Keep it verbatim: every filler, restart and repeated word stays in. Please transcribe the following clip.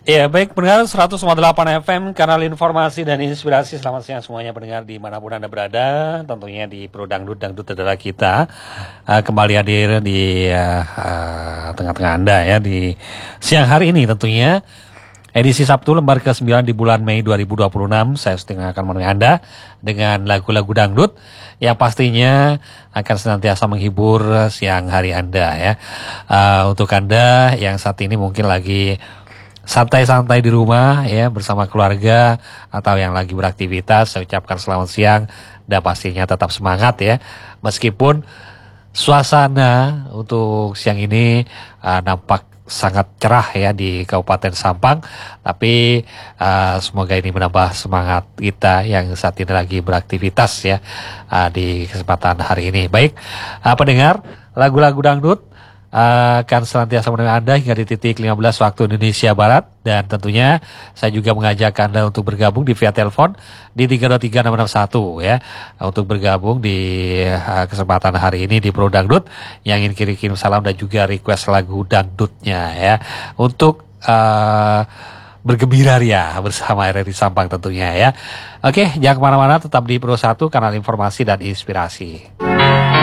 Ya baik, pendengar seratus koma delapan F M, kanal informasi dan inspirasi. Selamat siang semuanya pendengar dimanapun Anda berada. Tentunya di Pro Dangdut, Dangdut adalah kita uh, kembali hadir di uh, uh, tengah-tengah Anda ya di siang hari ini tentunya. Edisi Sabtu lembar ke sembilan di bulan Mei dua ribu dua puluh enam. Saya setengah akan menemani Anda dengan lagu-lagu dangdut yang pastinya akan senantiasa menghibur siang hari Anda ya. Uh, untuk Anda yang saat ini mungkin lagi santai-santai di rumah ya bersama keluarga atau yang lagi beraktivitas, saya ucapkan selamat siang dan pastinya tetap semangat ya. Meskipun suasana untuk siang ini uh, nampak sangat cerah ya di Kabupaten Sampang, tapi uh, semoga ini menambah semangat kita yang saat ini lagi beraktivitas ya uh, di kesempatan hari ini. Baik, uh, pendengar, lagu-lagu dangdut uh, akan senantiasa menemani Anda hingga di titik lima belas waktu Indonesia Barat, dan tentunya saya juga mengajak Anda untuk bergabung di via telepon di tiga dua tiga enam enam satu ya, untuk bergabung di uh, kesempatan hari ini di Pro Dangdut yang ingin kirim-kirim salam dan juga request lagu dangdutnya ya, untuk uh, bergembira ria bersama R R I Sampang tentunya ya. Oke, jangan kemana-mana, tetap di Pro satu, kanal informasi dan inspirasi.